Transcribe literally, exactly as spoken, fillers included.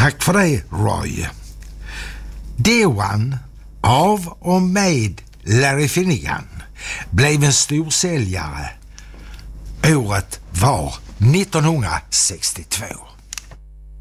Tack för det, Roy. The One av och med Larry Finnegan blev en storsäljare. Året var nittonhundrasextiotvå.